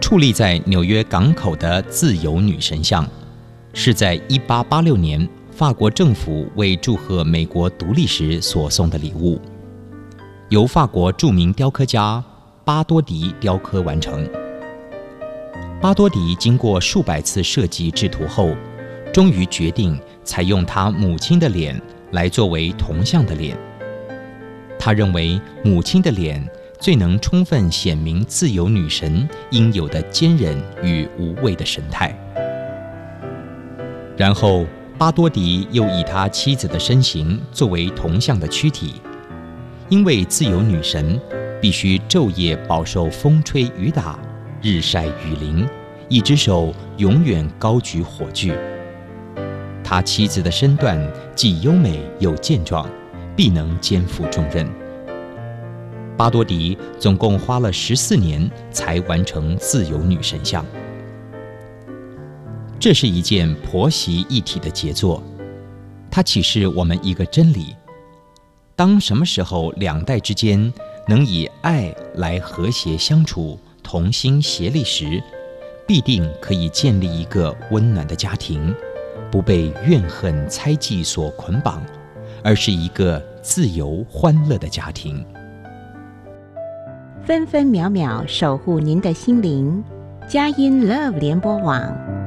矗立在纽约港口的自由女神像，是在1886年法国政府为祝贺美国独立时所送的礼物，由法国著名雕刻家巴多迪雕刻完成。巴多迪经过数百次设计制图后，终于决定采用他母亲的脸来作为铜像的脸。他认为母亲的脸最能充分显明自由女神应有的坚韧与无畏的神态。然后巴多迪又以他妻子的身形作为铜像的躯体，因为自由女神必须昼夜饱受风吹雨打、日晒雨淋，一只手永远高举火炬。他妻子的身段既优美又健壮，必能肩负重任。巴多迪总共花了14年才完成自由女神像。这是一件婆媳一体的杰作，它启示我们一个真理：当什么时候两代之间能以爱来和谐相处、同心协力时，必定可以建立一个温暖的家庭，不被怨恨猜忌所捆绑，而是一个自由欢乐的家庭。 分分秒秒守护您的心灵，佳音 Love 联播网。